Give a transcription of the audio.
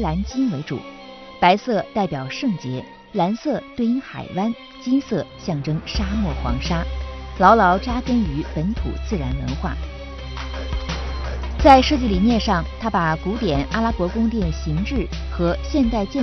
蓝金为主，白色代表圣洁，蓝色对应海湾，金色象征沙漠黄沙，牢牢扎根于本土自然文化。在设计理念上，它把古典阿拉伯宫殿形制和现代建